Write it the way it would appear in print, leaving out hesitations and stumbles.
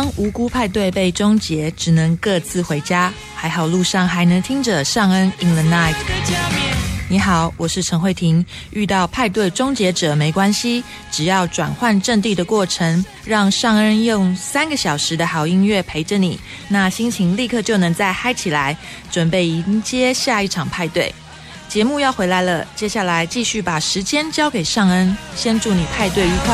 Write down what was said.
方无辜派对被终结，只能各自回家。还好路上还能听着尚恩 In the Night。你好，我是陈慧婷。遇到派对终结者没关系，只要转换阵地的过程，让尚恩用3个小时的好音乐陪着你，那心情立刻就能再嗨起来，准备迎接下一场派对。节目要回来了，接下来继续把时间交给尚恩，先祝你派对愉快。